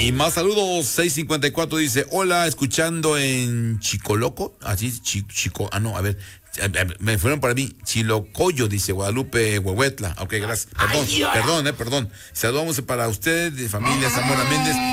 Y más saludos, 654 dice, hola, escuchando en Chicoloco, así, Chico, no, a ver, me fueron para mí, Chilocoyo, dice Guadalupe Huehuetla. Ok, gracias, perdón. Saludamos para usted, de familia Zamora Méndez.